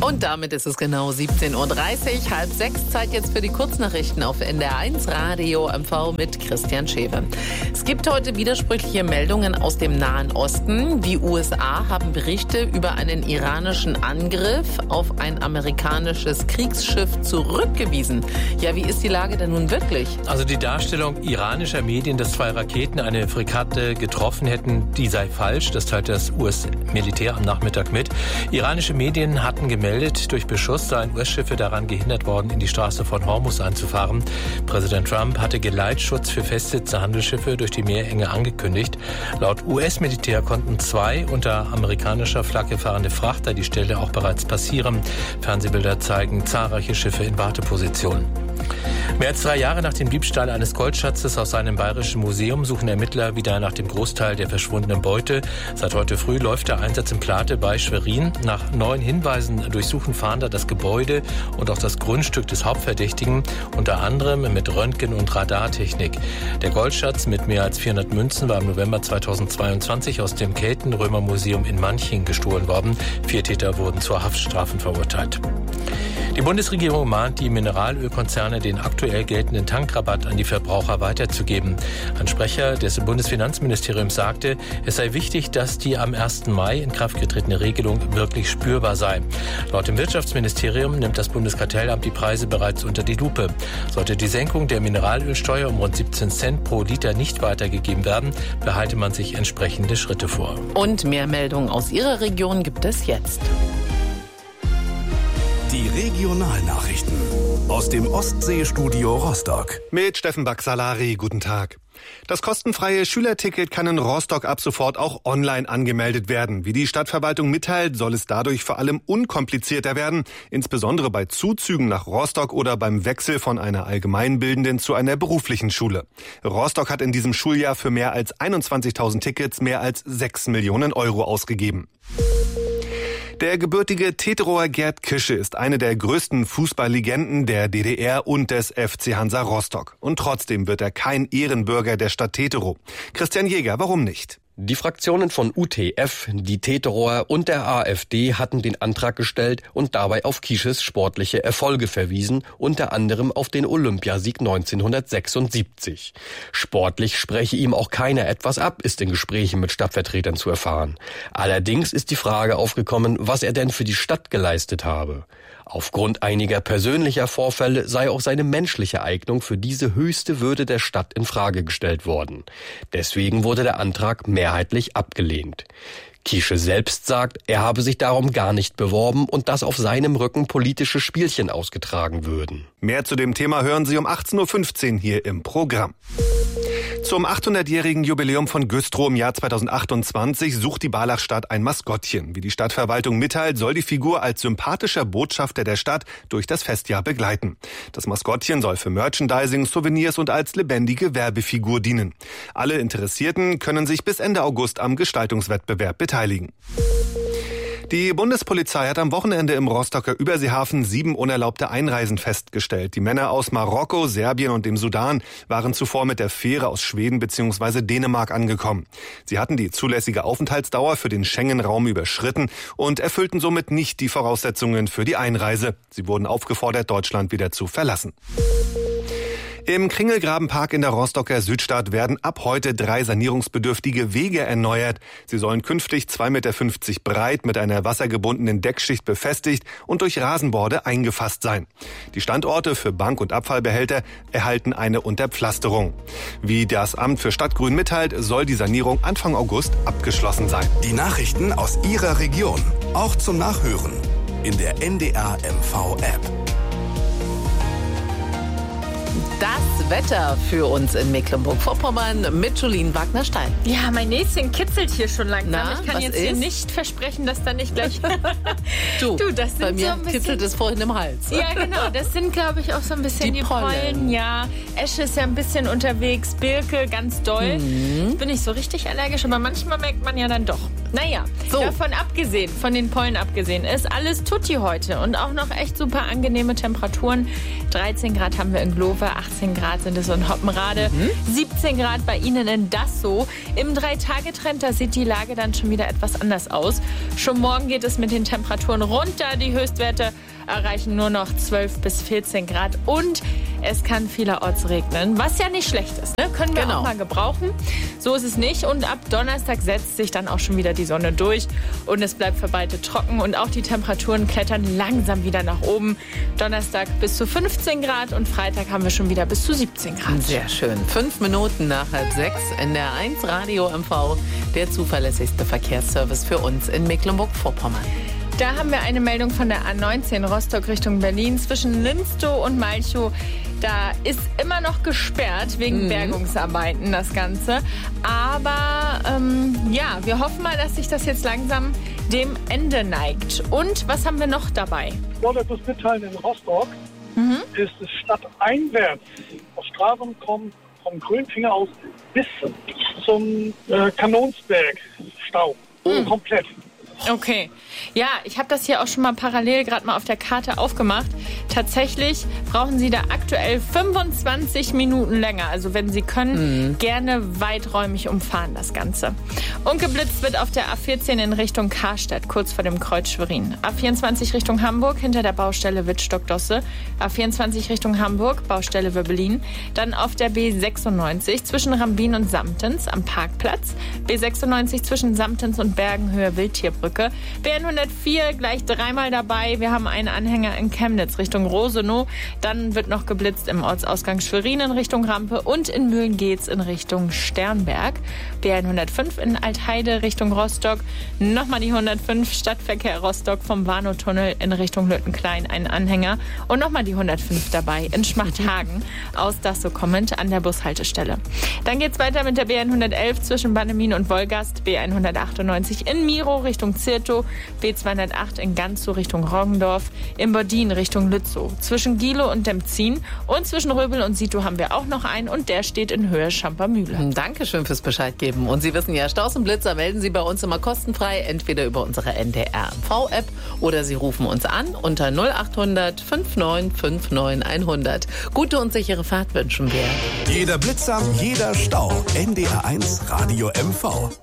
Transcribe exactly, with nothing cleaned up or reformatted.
Und damit ist es genau siebzehn Uhr dreißig, halb sechs, Zeit jetzt für die Kurznachrichten auf N D R eins Radio M V mit Christian Schewe. Es gibt heute widersprüchliche Meldungen aus dem Nahen Osten. Die U S A haben Berichte über einen iranischen Angriff auf ein amerikanisches Kriegsschiff zurückgewiesen. Ja, wie ist die Lage denn nun wirklich? Also die Darstellung iranischer Medien, dass zwei Raketen eine Fregatte getroffen hätten, die sei falsch. Das teilt das U S-Militär am Nachmittag mit. Iranische Medien hatten gemeldet, durch Beschuss seien U S-Schiffe daran gehindert worden, in die Straße von Hormuz einzufahren. Präsident Trump hatte Geleitschutz für festsitzende Handelsschiffe durch die Meerenge angekündigt. Laut U S-Militär konnten zwei unter amerikanischer Flagge fahrende Frachter die Stelle auch bereits passieren. Fernsehbilder zeigen zahlreiche Schiffe in Warteposition. Mehr als drei Jahre nach dem Diebstahl eines Goldschatzes aus einem bayerischen Museum suchen Ermittler wieder nach dem Großteil der verschwundenen Beute. Seit heute früh läuft der Einsatz in Plate bei Schwerin. Nach neuen Hinweisen durchsuchen Fahnder das Gebäude und auch das Grundstück des Hauptverdächtigen, unter anderem mit Röntgen- und Radartechnik. Der Goldschatz mit mehr als vierhundert Münzen war im November zweitausendzweiundzwanzig aus dem Kelten-Römer-Museum in Manching gestohlen worden. Vier Täter wurden zu Haftstrafen verurteilt. Die Bundesregierung mahnt die Mineralölkonzerne, den aktuell geltenden Tankrabatt an die Verbraucher weiterzugeben. Ein Sprecher des Bundesfinanzministeriums sagte, es sei wichtig, dass die am ersten Mai in Kraft getretene Regelung wirklich spürbar sei. Laut dem Wirtschaftsministerium nimmt das Bundeskartellamt die Preise bereits unter die Lupe. Sollte die Senkung der Mineralölsteuer um rund siebzehn Cent pro Liter nicht weitergegeben werden, behalte man sich entsprechende Schritte vor. Und mehr Meldungen aus Ihrer Region gibt es jetzt. Die Regionalnachrichten aus dem Ostseestudio Rostock. Mit Steffen Baxalari, guten Tag. Das kostenfreie Schülerticket kann in Rostock ab sofort auch online angemeldet werden. Wie die Stadtverwaltung mitteilt, soll es dadurch vor allem unkomplizierter werden, insbesondere bei Zuzügen nach Rostock oder beim Wechsel von einer allgemeinbildenden zu einer beruflichen Schule. Rostock hat in diesem Schuljahr für mehr als einundzwanzigtausend Tickets mehr als sechs Millionen Euro ausgegeben. Der gebürtige Teterower Gerd Kische ist eine der größten Fußballlegenden der D D R und des F C Hansa Rostock. Und trotzdem wird er kein Ehrenbürger der Stadt Teterow. Christian Jäger, warum nicht? Die Fraktionen von U T F, die Teterower und der AfD hatten den Antrag gestellt und dabei auf Kisches sportliche Erfolge verwiesen, unter anderem auf den Olympiasieg neunzehnhundertsechsundsiebzig. Sportlich spreche ihm auch keiner etwas ab, ist in Gesprächen mit Stadtvertretern zu erfahren. Allerdings ist die Frage aufgekommen, was er denn für die Stadt geleistet habe. Aufgrund einiger persönlicher Vorfälle sei auch seine menschliche Eignung für diese höchste Würde der Stadt in Frage gestellt worden. Deswegen wurde der Antrag mehrheitlich abgelehnt. Kische selbst sagt, er habe sich darum gar nicht beworben und dass auf seinem Rücken politische Spielchen ausgetragen würden. Mehr zu dem Thema hören Sie um achtzehn Uhr fünfzehn hier im Programm. Zum achthundertjährigen Jubiläum von Güstrow im Jahr zweitausendachtundzwanzig sucht die Barlachstadt ein Maskottchen. Wie die Stadtverwaltung mitteilt, soll die Figur als sympathischer Botschafter der Stadt durch das Festjahr begleiten. Das Maskottchen soll für Merchandising, Souvenirs und als lebendige Werbefigur dienen. Alle Interessierten können sich bis Ende August am Gestaltungswettbewerb beteiligen. Die Bundespolizei hat am Wochenende im Rostocker Überseehafen sieben unerlaubte Einreisen festgestellt. Die Männer aus Marokko, Serbien und dem Sudan waren zuvor mit der Fähre aus Schweden bzw. Dänemark angekommen. Sie hatten die zulässige Aufenthaltsdauer für den Schengen-Raum überschritten und erfüllten somit nicht die Voraussetzungen für die Einreise. Sie wurden aufgefordert, Deutschland wieder zu verlassen. Im Kringelgrabenpark in der Rostocker Südstadt werden ab heute drei sanierungsbedürftige Wege erneuert. Sie sollen künftig zwei Meter fünfzig breit mit einer wassergebundenen Deckschicht befestigt und durch Rasenborde eingefasst sein. Die Standorte für Bank- und Abfallbehälter erhalten eine Unterpflasterung. Wie das Amt für Stadtgrün mitteilt, soll die Sanierung Anfang August abgeschlossen sein. Die Nachrichten aus Ihrer Region, auch zum Nachhören in der N D R M V-App. Das Wetter für uns in Mecklenburg-Vorpommern mit Julien Wagner-Stein. Ja, mein Näschen kitzelt hier schon langsam. Na, ich kann was jetzt ist? hier nicht versprechen, dass da nicht gleich... du, du, das sind bei mir so ein bisschen... kitzelt es vorhin im Hals. Ja, genau. Das sind, glaube ich, auch so ein bisschen die, die Pollen. Pollen. Ja, Esche ist ja ein bisschen unterwegs, Birke ganz doll. Mhm. Bin ich so richtig allergisch, aber manchmal merkt man ja dann doch. Naja, So. davon abgesehen, von den Pollen abgesehen, ist alles tutti heute und auch noch echt super angenehme Temperaturen. dreizehn Grad haben wir in Glove, achtzehn Grad sind es in Hoppenrade, mhm. siebzehn Grad bei Ihnen in Dassow. Im Drei-Tage-Trend, da sieht die Lage dann schon wieder etwas anders aus. Schon morgen geht es mit den Temperaturen runter. Die Höchstwerte erreichen nur noch zwölf bis vierzehn Grad und es kann vielerorts regnen, was ja nicht schlecht ist. Ne? Können wir Genau. auch mal gebrauchen. So ist es nicht und ab Donnerstag setzt sich dann auch schon wieder die Sonne durch und es bleibt für beide trocken und auch die Temperaturen klettern langsam wieder nach oben. Donnerstag bis zu fünfzehn Grad und Freitag haben wir schon wieder bis zu siebzehn Grad. Sehr schön. Fünf Minuten nach halb sechs in der eins Radio M V, der zuverlässigste Verkehrsservice für uns in Mecklenburg-Vorpommern. Da haben wir eine Meldung von der A neunzehn Rostock Richtung Berlin zwischen Linstow und Malchow. Da ist immer noch gesperrt wegen mhm. Bergungsarbeiten das Ganze. Aber ähm, ja, wir hoffen mal, dass sich das jetzt langsam dem Ende neigt. Und was haben wir noch dabei? Ich wollte etwas mitteilen in Rostock. Mhm. Ist es stadteinwärts auf Straße kommen vom Grünfinger aus bis zum äh, Kanonsberg Stau. Mhm. Komplett. Okay. Ja, ich habe das hier auch schon mal parallel gerade mal auf der Karte aufgemacht. Tatsächlich brauchen Sie da aktuell fünfundzwanzig Minuten länger. Also wenn Sie können, mhm. gerne weiträumig umfahren das Ganze. Und geblitzt wird auf der A vierzehn in Richtung Karstadt, kurz vor dem Kreuz Schwerin. A vierundzwanzig Richtung Hamburg, hinter der Baustelle Wittstock-Dosse. A vierundzwanzig Richtung Hamburg, Baustelle Wöbbelin. Dann auf der B sechsundneunzig zwischen Rambin und Samtens am Parkplatz. B sechsundneunzig zwischen Samtens und Bergenhöhe Wildtierbrücke. B hundertvier gleich dreimal dabei. Wir haben einen Anhänger in Chemnitz Richtung Rosenow. Dann wird noch geblitzt im Ortsausgang Schwerin in Richtung Rampe und in Mühlengeetz in Richtung Sternberg. B hundertfünf in Altheide Richtung Rostock. Nochmal die hundertfünf Stadtverkehr Rostock vom Warnow-Tunnel in Richtung Lüttenklein, ein Anhänger. Und nochmal die hundertfünf dabei in Schmachthagen aus Dassow kommend an der Bushaltestelle. Dann geht's weiter mit der B hundertelf zwischen Bannemin und Wolgast. B hundertachtundneunzig in Miro Richtung Zirtow. B zweihundertacht in Ganzow Richtung Roggendorf, in Bodin Richtung Lützow. Zwischen Gielo und Demzin und zwischen Röbel und Sito haben wir auch noch einen und der steht in Höhe Schampermühle. Dankeschön fürs Bescheid geben. Und Sie wissen ja, Staus und Blitzer melden Sie bei uns immer kostenfrei, entweder über unsere N D R M V-App oder Sie rufen uns an unter null acht hundert neunundfünfzig neunundfünfzig hundert. Gute und sichere Fahrt wünschen wir. Jeder Blitzer, jeder Stau. N D R eins Radio M V.